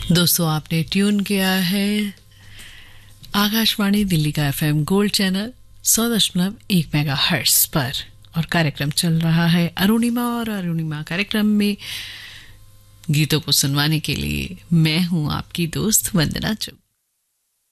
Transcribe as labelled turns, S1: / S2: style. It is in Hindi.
S1: दोस्तों, आपने ट्यून किया है आकाशवाणी दिल्ली का एफएम गोल्ड चैनल 100.1 मेगाहर्ट्ज पर और कार्यक्रम चल रहा है अरुणिमा। और अरुणिमा कार्यक्रम में गीतों को सुनवाने के लिए मैं हूं आपकी दोस्त वंदना चुग।